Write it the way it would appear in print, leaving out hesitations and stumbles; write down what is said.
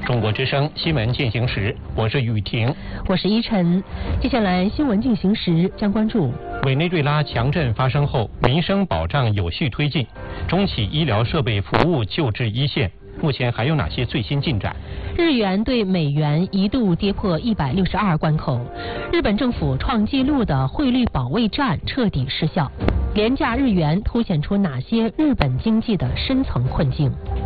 中国之声新闻进行时，我是雨婷， 我是依晨。接下来新闻进行时将关注委内瑞拉强震发生后，民生保障有序推进，重启医疗设备服务救治一线。目前还有哪些最新进展？ 日元对美元一度跌破162关口，日本政府创纪录的汇率保卫战彻底失效。廉价日元凸显出哪些日本经济的深层困境？